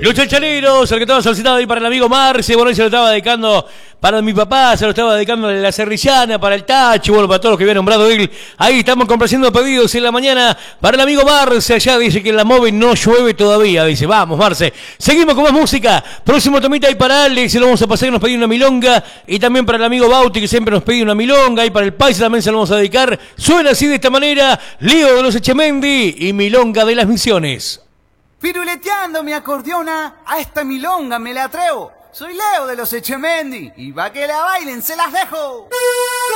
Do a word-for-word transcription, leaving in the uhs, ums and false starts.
Los Chachareros, el que estaba solicitado ahí para el amigo Marce, bueno, ahí se lo estaba dedicando para mi papá, se lo estaba dedicando a la Cerrillana, para el Tacho, bueno, para todos los que había nombrado él. Ahí estamos complaciendo pedidos en la mañana para el amigo Marce, allá dice que en la móvil no llueve todavía, dice, vamos Marce. Seguimos con más música, próximo tomita ahí para Alex, se lo vamos a pasar, que nos pedí una milonga, y también para el amigo Bauti, que siempre nos pide una milonga, y para el Paisa también se lo vamos a dedicar. Suena así de esta manera, Leo de los Echemendi y Milonga de las Misiones. Piruleteando mi acordeona, a esta milonga me la atrevo. Soy Leo de los Echemendi, y va que la bailen, se las dejo.